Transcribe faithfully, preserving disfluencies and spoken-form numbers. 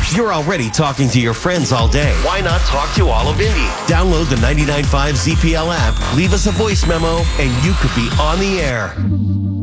You're already talking to your friends all day. Why not talk to all of Indy? Download the ninety-nine point five Z P L app, leave us a voice memo, and you could be on the air.